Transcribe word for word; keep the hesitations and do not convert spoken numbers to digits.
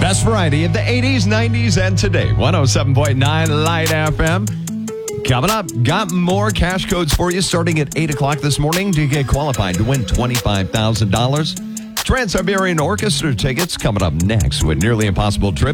Best variety of the eighties, nineties, and today. one oh seven point nine Light F M. Coming up, got more cash codes for you starting at eight o'clock this morning to get qualified to win twenty-five thousand dollars. Trans-Siberian Orchestra tickets coming up next with Nearly Impossible Trip.